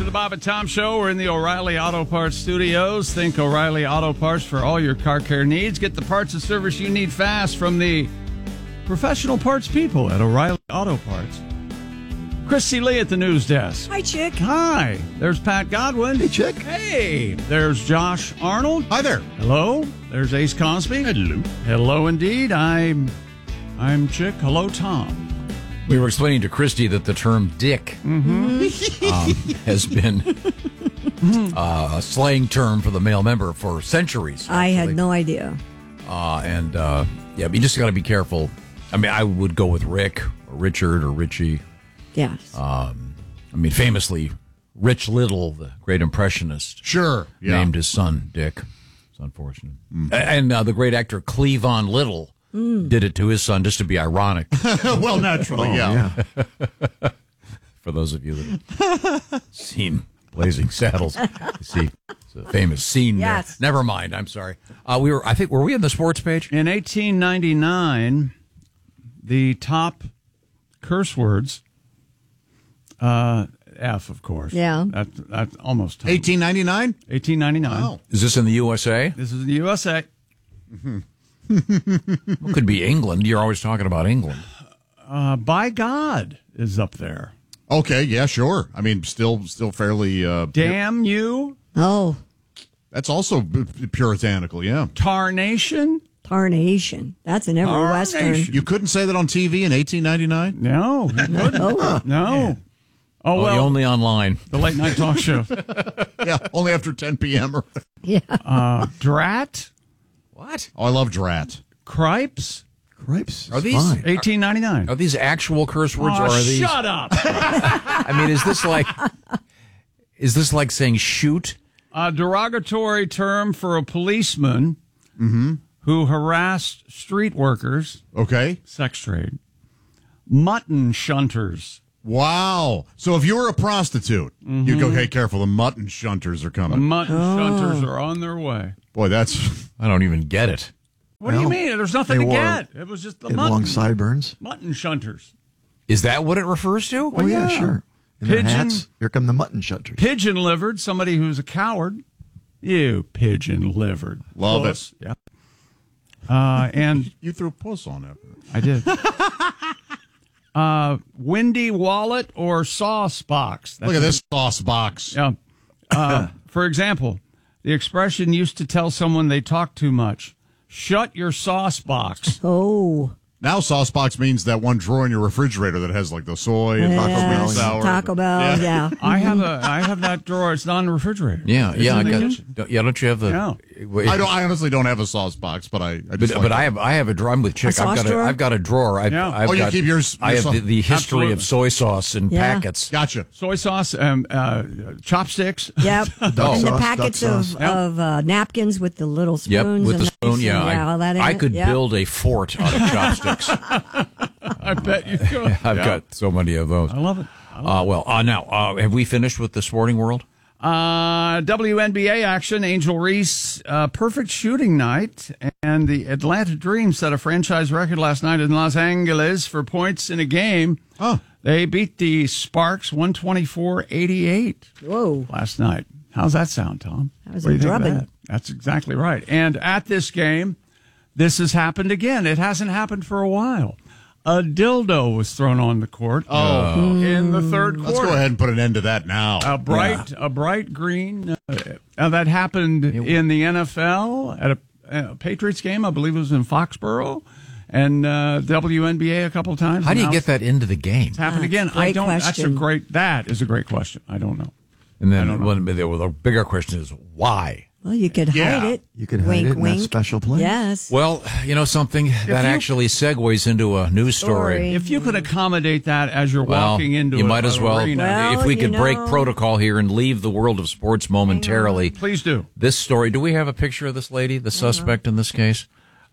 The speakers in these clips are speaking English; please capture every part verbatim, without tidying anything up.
to the Bob and Tom Show. We're in the O'Reilly Auto Parts studios. Think O'Reilly Auto Parts for all your car care needs. Get the parts and service you need fast from the professional parts people at O'Reilly Auto Parts. Christy Lee at the news desk. Hi, Chick. Hi. There's Pat Godwin. Hey, Chick. Hey. There's Josh Arnold. Hi there. Hello. There's Ace Cosby. Hello. Hello, indeed. I'm, I'm Chick. Hello, Tom. We were explaining to Christy that the term dick Mm-hmm. um, has been uh, a slang term for the male member for centuries. I had actually. no idea. Uh, and, uh, yeah, but you just got to be careful. I mean, I would go with Rick or Richard or Richie. Yes. Um, I mean, famously, Rich Little, the great impressionist, Sure. Yeah. named his son Dick. It's unfortunate. Mm. And uh, the great actor Cleavon Little mm. did it to his son just to be ironic. Well, naturally, oh, yeah. yeah. For those of you that have seen Blazing Saddles, you see it's a famous scene yes. there. Never mind. I'm sorry. Uh, we were. I think were we on the sports page in eighteen ninety-nine? The top curse words. Uh, F, of course. Yeah. That, that's almost eighteen ninety-nine? eighteen ninety-nine. Wow. Is this in the U S A? This is the U S A. Mm-hmm. It could be England. You're always talking about England. Uh, by God is up there. Okay, yeah, sure. I mean, still still fairly... Uh, Damn you. Oh. That's also b- puritanical, yeah. Tarnation. Tarnation. That's in every Tarnation. Western. You couldn't say that on T V in eighteen ninety-nine? No. no. No. Oh, well. well. Only online. The late night talk show. Yeah, only after ten p.m. Or... Yeah. Uh, drat. What? Oh, I love drat. Cripes. Cripes. Are these fine. eighteen ninety-nine. Are these actual curse words Oh, or are these? shut up. I mean, is this like is this like saying shoot? A derogatory term for a policeman Mm-hmm. who harassed street workers. Okay. Sex trade. Mutton shunters. Wow. So if you were a prostitute, mm-hmm. you'd go, hey, careful, the mutton shunters are The coming. mutton Oh. shunters are on their way. Boy, that's... I don't even get it. What well, do you mean? There's nothing to wore, get. It was just the they had mutton. long sideburns. Mutton shunters. Is that what it refers to? Oh, yeah, yeah. sure. In Pigeon- their hats, here come the mutton shunters. Pigeon-livered, somebody who's a coward. You pigeon-livered. Love Puss. it. Yep. Uh, and You threw puss on it. I did. uh, windy wallet or sauce box. That's Look at a- this sauce box. Yeah. Uh, for example, the expression used to tell someone they talk too much. Shut your sauce box. Oh. Now sauce box means that one drawer in your refrigerator that has like the soy and Taco Yes. Bell sour. Taco Bell, yeah. Yeah. I have a I have that drawer. It's not in the refrigerator. Yeah, It's yeah, I in the got. kitchen. Don't, yeah, don't you have the? No. I don't. I honestly don't have a sauce box, but I. I But, just like but it. I have I have a drawer. I'm with Chick. A sauce I've got drawer? a I've got a drawer. I've, Yeah. I've Oh, you got, keep yours- I have your the, sau- the history Absolutely. of soy sauce in Yeah. packets. Gotcha. Soy sauce, um, uh, chopsticks. Yep. Oh. And the sauce, packets duck of, sauce. Yep. of uh, napkins with the little Yep, spoons. with and the spoon. knives Yeah, and, I, all that in I it. could Yep. build a fort out of chopsticks. I bet you could. I've Yeah. got so many of those. I love it. I love Uh, well, uh, now uh, have we finished with the sporting world? Uh, W N B A action, Angel Reese, uh, perfect shooting night, and the Atlanta Dream set a franchise record last night in Los Angeles for points in a game. Oh. They beat the Sparks one twenty-four eighty-eight Whoa. last night. How's that sound, Tom? That was What do a you think of drubbing. that? That's exactly right. And at this game, this has happened again. It hasn't happened for a while. A dildo was thrown on the court. Oh. in the third quarter. Let's go ahead and put an end to that now. A bright, a bright green. Uh, uh, that happened in the N F L at a, a Patriots game. I believe it was in Foxborough, and uh, W N B A a couple of times. How do you Now get that into the game? It's happened Ah, again. great I don't. That's a question. great. That is a great question. I don't know. And then one, the, the bigger question is why? Well, you could Yeah. hide it. You could hide wink, it in that wink. special place. Yes. Well, you know something that you- actually segues into a news story. Story. If you could accommodate that as you're Well, walking into, you a- might as an well. arena, Well, if we you could break know. protocol here and leave the world of sports momentarily, please do. this story. Do we have a picture of this lady, the suspect in this case?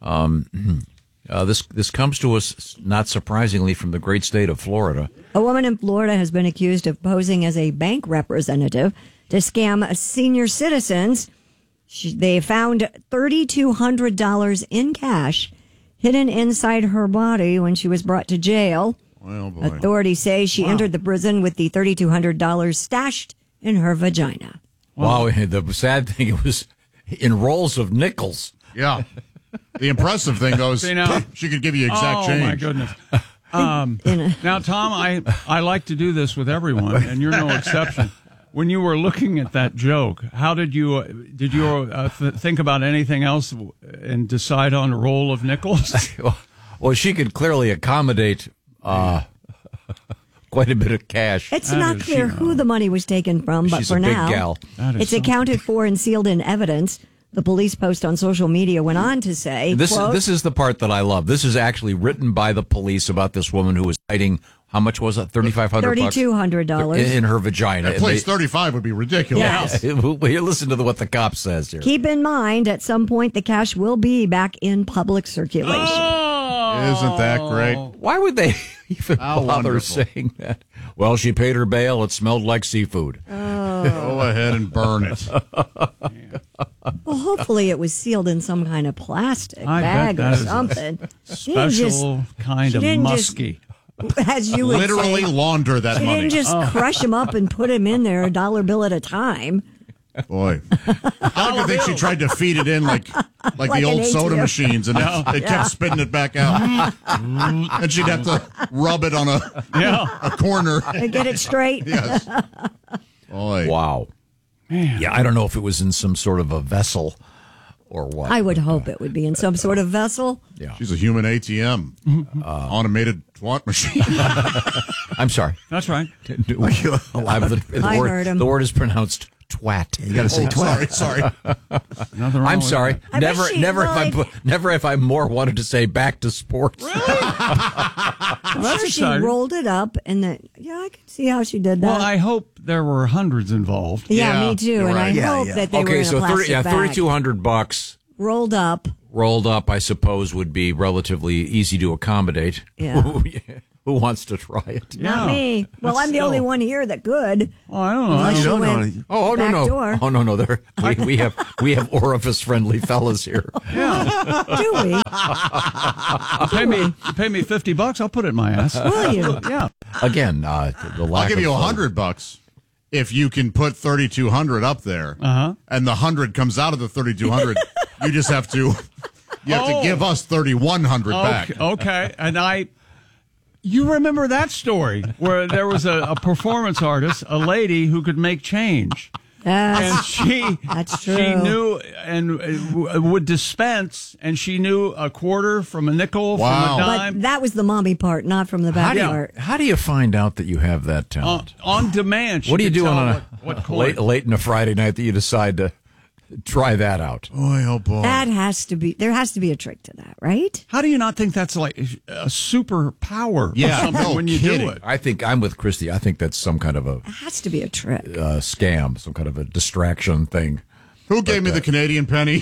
Um, uh, this this comes to us not surprisingly from the great state of Florida. A woman in Florida has been accused of posing as a bank representative to scam senior citizens. She, they found three thousand two hundred dollars in cash hidden inside her body when she was brought to jail. Oh, boy. Authorities say she Wow. entered the prison with the three thousand two hundred dollars stashed in her vagina. Wow. The sad thing, it was in rolls of nickels. Yeah. The impressive thing goes, See, now- she could give you exact oh, change. my goodness. Um, In a- now, Tom, I, I like to do this with everyone, and you're no exception. When you were looking at that joke, how did you uh, did you uh, th- think about anything else and decide on a roll of nickels? Well, she could clearly accommodate uh, quite a bit of cash. It's That not is, clear you know. who the money was taken from, but She's for a big now, gal. That is it's something. accounted for and sealed in evidence. The police post on social media went on to say, This quote, this is the part that I love. This is actually written by the police about this woman who was hiding. How much was it? Thirty-five hundred. thirty-two hundred dollars. in, in her vagina. At And place they- thirty-five would be ridiculous. Yes. Here, listen to the, what the cop says here. Keep in mind, at some point, the cash will be back in public circulation. Oh, Isn't that great? Why would they even How bother wonderful. saying that? Well, she paid her bail. It smelled like seafood. Go ahead and burn it. Well, hopefully it was sealed in some kind of plastic I bet bag that or is a something. She didn't special kind she of didn't just- musky. just, as you would Literally say, launder that she money. didn't just crush them up and put them in there a dollar bill at a time. Boy. I don't think she tried to feed it in like like, Like the an old soda A T M. machines, and it, it kept spitting it back out. And she'd have to rub it on a, Yeah. a corner. And get it straight. Yes. Boy. Wow. Yeah, I don't know if it was in some sort of a vessel or what. I would hope it would be in some sort of vessel. Yeah. She's a human A T M. Uh, automated twat machine. I'm sorry. That's right. I'm the, the I word, heard him. The word is pronounced twat. You got to say Oh, twat. sorry, sorry. Nothing wrong I'm with sorry. that. I bet Never, she, never, like- if I never if I more wanted to say back to sports. I'm that's sure she exciting. rolled it up and then, yeah, I can see how she did that. Well, I hope there were hundreds involved. yeah, Yeah, me too. you're And I right. Yeah, hope yeah. that they were Okay, in so a plastic thirty, yeah, bag. thirty-two hundred bucks rolled up. rolled up. I suppose would be relatively easy to accommodate. Yeah. Who, who wants to try it? Not Yeah. me. Well, That's I'm the only still- one here that could. Oh, I don't know. Unless you you don't know went any- Oh, oh no, back no. door. Oh no, no. There, we, we have we have orifice friendly fellas here. Do we? You pay me, you pay me fifty bucks. I'll put it in my ass. Will you? Yeah. Again, uh, the lack I'll give you a of, uh, hundred bucks if you can put thirty-two hundred up there, Uh-huh. and the hundred comes out of the thirty-two hundred. You just have to, you have Oh. to give us thirty-one hundred back. Okay, okay. And I, you remember that story where there was a, a performance artist, a lady who could make change. And Yes, she, That's she true. knew and uh, w- would dispense, and she knew a quarter from a nickel Wow. from a but dime. that was the mommy part, not from the How back do, part. you, how do you find out that you have that on, talent? on demand. She what are you could doing tell on a what, what late, chord. late in a Friday night that you decide to try that out? Boy, oh boy. That has to be, there has to be a trick to that, right? How do you not think that's like a superpower? Yeah, or something no when you kidding. do it. I think I'm with Christy. I think that's some kind of a It has to be a trick. uh, scam, some kind of a distraction thing. Who gave me the Canadian penny?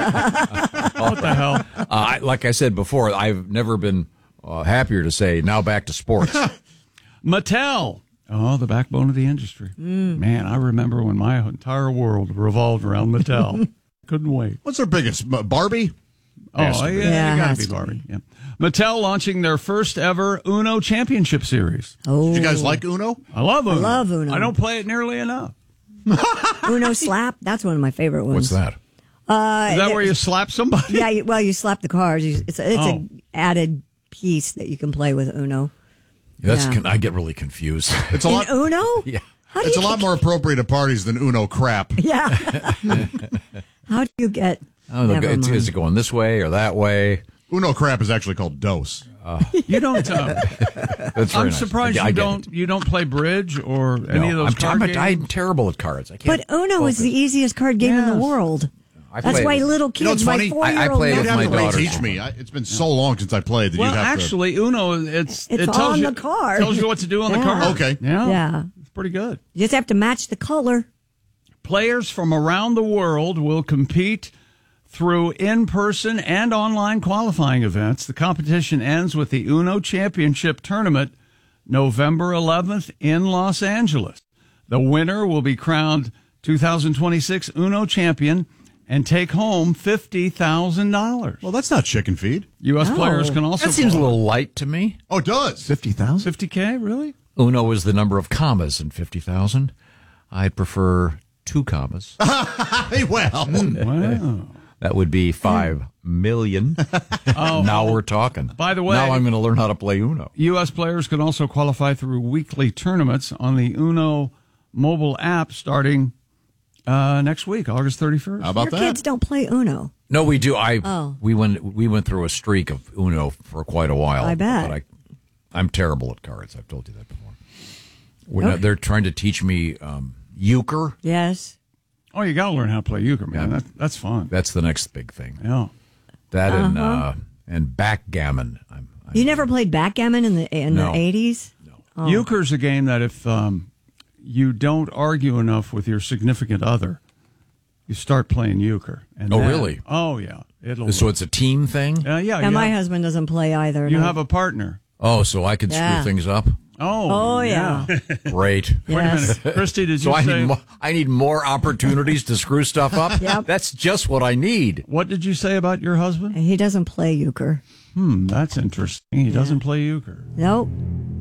What the hell? Uh, I, like I said before, I've never been uh, happier to say now back to sports. Mattel. Oh, the backbone of the industry. Man, I remember when my entire world revolved around Mattel. Couldn't wait. What's their biggest? M- Barbie? Oh, Has yeah, to be. Yeah, it it gotta has be to Barbie. Yeah. Mattel launching their first ever Uno Championship Series. Oh, Do you guys like Uno? I love Uno. love Uno. I don't play it nearly enough. Uno slap. That's one of my favorite ones. What's that? Uh, Is that where you slap somebody? Yeah, you, well, you slap the cards. You- It's, a, it's Oh. an added piece that you can play with Uno. That's Yeah. con- I get really confused. It's a In lot. Uno? Yeah. How do It's a you lot more appropriate at parties than Uno crap. Yeah. How do you get? Oh, the, Never it's, mind. is it going this way or that way? Uno crap is actually called dose. You don't. Uh, That's very I'm nice. surprised I, I you get don't. it. You don't play bridge or any No, of those I'm, card I'm, a- games. I'm terrible at cards. I can't. But Uno is the easiest card game in Yes. the world. I That's play- why little You know kids, what's my funny? four I- I year old play You'd with have my to daughter. teach me. I, it's been so long since I played that well, you'd have actually, Uno it's It's it tells on you, the card. tells you what to do on the Yeah. card. Okay. Yeah. Yeah. It's pretty good. You just have to match the color. Players from around the world will compete through in-person and online qualifying events. The competition ends with the Uno Championship Tournament November eleventh in Los Angeles. The winner will be crowned two thousand twenty-six Uno champion and take home fifty thousand dollars. to. Well, that's not chicken feed. U S No. players can also That seems a qualify. little light to me. Oh, it does. fifty thousand? fifty K, really? Uno is the number of commas in fifty thousand. I'd prefer two commas. Hey, well. Wow. That would be five million. Oh, now we're talking. By the way, now I'm going to learn how to play Uno. U S players can also qualify through weekly tournaments on the Uno mobile app starting uh, next week, August thirty-first. How about Your that? kids don't play Uno. No, we do. I Oh. we went we went through a streak of Uno for quite a while. I bet. But I, I'm terrible at cards. I've told you that before. We're Okay. not, they're trying to teach me um, euchre. Yes. Oh, you got to learn how to play euchre, man. That, that's fun. That's the next big thing. Yeah. That and Uh-huh. uh, and backgammon. I'm, I'm, You never played backgammon in the in No. the eighties? Oh. Euchre's a game that if um, you don't argue enough with your significant other, you start playing euchre. And Oh, then- really? Oh, yeah. It'll. So it's a team thing. uh, yeah. And you my have, husband doesn't play either. you no. have a partner. Oh, so I can Yeah. screw things up. Oh. Oh, yeah. Great. Wait a Yes. minute, Christy. Did So you I say need more, I need more opportunities to screw stuff up. Yep. That's just what I need. what did you say about your husband? He doesn't play euchre. Hmm, that's interesting. He doesn't play euchre. Nope.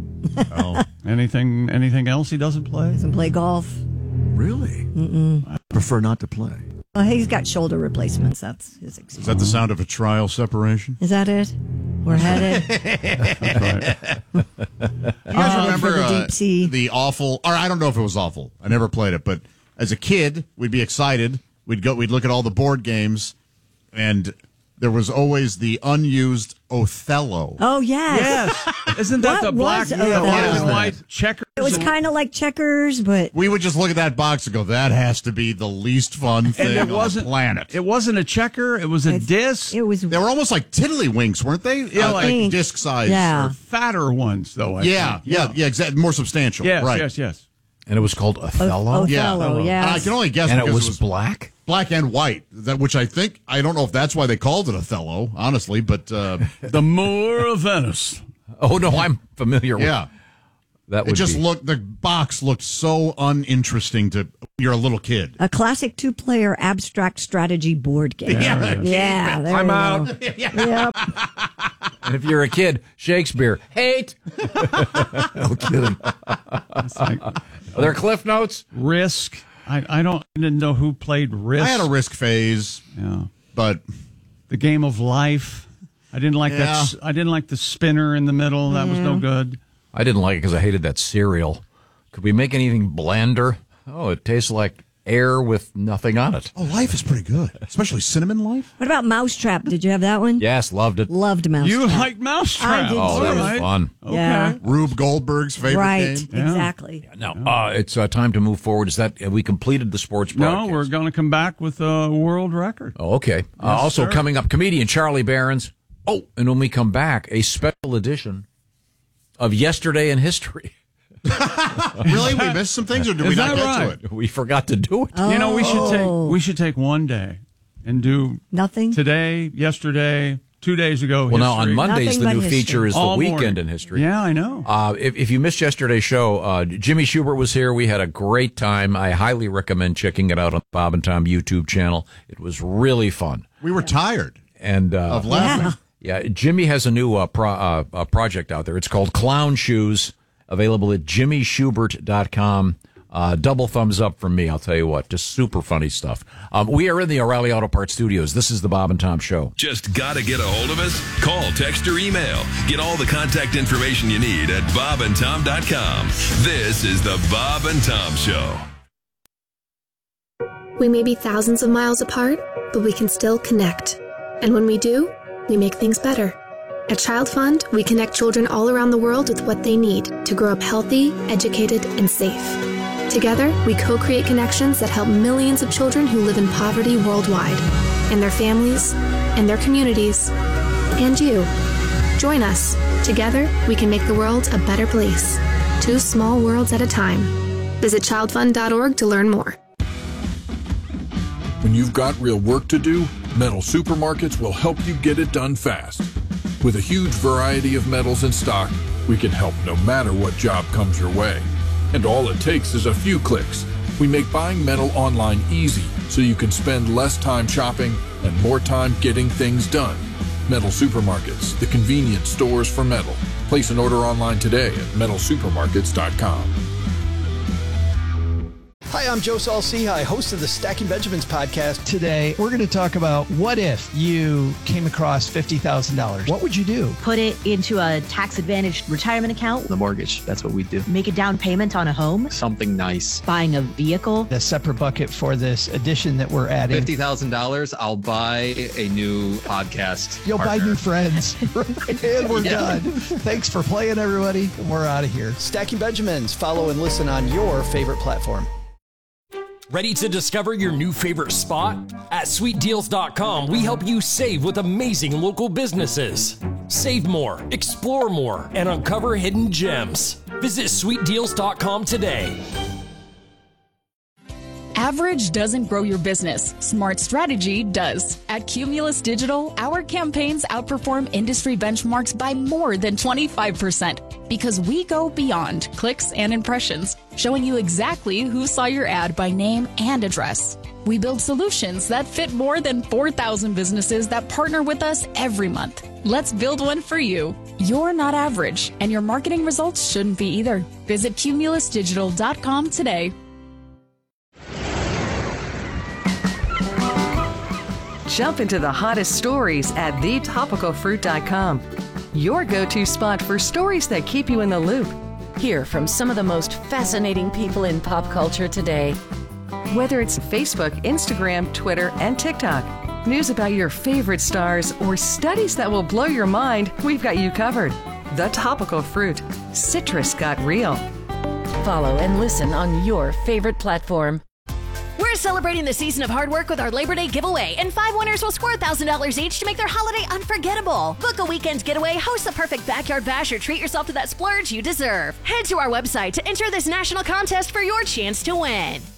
Oh. Anything? Anything else he doesn't play? Doesn't play golf. Really? Mm-mm. I prefer not to play. Well, he's got shoulder replacements. That's his excuse. Is that the sound of a trial separation? Is that it? We're headed. That's right. You guys Oh, remember for the uh, deep sea. the awful, or I don't know if it was awful. I never played it, but as a kid, we'd be excited. We'd go, we'd look at all the board games, and there was always the unused Othello. Oh, yes. Yes. Isn't that What the black, was the black Othello? and white checkers? It was kind of like checkers, but We would just look at that box and go, "That has to be the least fun thing and on it wasn't the planet." It wasn't a checker. It was a It's- disc. it was. They were almost like tiddlywinks, weren't they? Yeah, Uh, like- like disc size. Yeah. Or fatter ones, though. I Yeah, think. yeah, yeah, exactly. More substantial. Yes, right. yes, yes. And it was called Othello. Othello, yeah. yes. And I can only guess and it because was, black. black and white, that which I think I don't know if that's why they called it Othello, honestly, but uh, The Moor of Venice. Oh no, I'm familiar yeah, with that. it Would just be. looked the box looked so uninteresting to you're a little kid. A classic two-player abstract strategy board game. Yeah, Yeah, there I'm we out. go. Yep. And if you're a kid, Shakespeare, hate. No kidding. It's like Are there cliff notes? Risk. I, I don't I didn't know who played Risk. I had a Risk phase, yeah. but The Game of Life. I didn't like that. Yeah. s- I didn't like the spinner in the middle. That was no good. I didn't like it because I hated that cereal. Could we make anything blander? Oh, it tastes like air with nothing on it. oh, Life is pretty good, especially Cinnamon Life. What about Mousetrap? Did you have that one? Yes, loved it. Loved Mousetrap. You like Mousetrap? I did Oh, that too. was fun. Okay. Yeah. Rube Goldberg's favorite Right. game. Yeah. Exactly. Now, uh, it's uh, time to move forward. Is that have we completed the sports No, broadcast? we're going to come back with a world record. Oh, okay. uh, also sir. coming up, comedian Charlie Barons. Oh, and when we come back, a special edition of Yesterday in History. Really, we missed some things, or did we Is not that get right? to it? We forgot to do it. You know, we should take Oh. we should take one day and do Nothing? today, yesterday, two days ago. Well, now on history. Mondays, Nothing the but new history. feature is the All weekend morning. in history. Yeah, I know. Uh, if, if you missed yesterday's show, uh, Jimmy Schubert was here. We had a great time. I highly recommend checking it out on the Bob and Tom YouTube channel. It was really fun. We were tired And uh, of laughing. Yeah. yeah, Jimmy has a new uh, pro, uh, uh, project out there. It's called Clown Shoes, available at jimmy schubert dot com. Uh, double thumbs up from me, I'll tell you what. Just super funny stuff. Um, we are in the O'Reilly Auto Parts studios. This is the Bob and Tom Show. Just gotta get a hold of us? Call, text, or email. Get all the contact information you need at bob and tom dot com. This is the Bob and Tom Show. We may be thousands of miles apart, but we can still connect. And when we do, we make things better. At Child Fund, we connect children all around the world with what they need to grow up healthy, educated, and safe. Together, we co-create connections that help millions of children who live in poverty worldwide, and their families, and their communities, and you. Join us. Together, we can make the world a better place. Two small worlds at a time. Visit child fund dot org to learn more. When you've got real work to do, Metal Supermarkets will help you get it done fast. With a huge variety of metals in stock, we can help no matter what job comes your way. And all it takes is a few clicks. We make buying metal online easy so you can spend less time shopping and more time getting things done. Metal Supermarkets, the convenient stores for metal. Place an order online today at metal supermarkets dot com. Hi, I'm Joe Saul-Sehy, host of the Stacking Benjamins podcast. Today, we're going to talk about what if you came across fifty thousand dollars? What would you do? Put it into a tax-advantaged retirement account. The mortgage, that's what we do. Make a down payment on a home. Something nice. Buying a vehicle. A separate bucket for this addition that we're adding. fifty thousand dollars, I'll buy a new podcast You'll partner. buy new friends. And we're Yeah. done. Thanks for playing, everybody. We're out of here. Stacking Benjamins. Follow and listen on your favorite platform. Ready to discover your new favorite spot? At sweet deals dot com, we help you save with amazing local businesses. Save more, explore more, and uncover hidden gems. Visit sweet deals dot com today. Average doesn't grow your business. Smart strategy does. At Cumulus Digital, our campaigns outperform industry benchmarks by more than twenty-five percent because we go beyond clicks and impressions, showing you exactly who saw your ad by name and address. We build solutions that fit more than four thousand businesses that partner with us every month. Let's build one for you. You're not average, and your marketing results shouldn't be either. Visit cumulus digital dot com today. Jump into the hottest stories at the topical fruit dot com. Your go-to spot for stories that keep you in the loop. Hear from some of the most fascinating people in pop culture today. Whether it's Facebook, Instagram, Twitter, and TikTok, news about your favorite stars, or studies that will blow your mind, we've got you covered. The Topical Fruit. Citrus got real. Follow and listen on your favorite platform. We're celebrating the season of hard work with our Labor Day giveaway, and five winners will score one thousand dollars each to make their holiday unforgettable. Book a weekend getaway, host the perfect backyard bash, or treat yourself to that splurge you deserve. Head to our website to enter this national contest for your chance to win.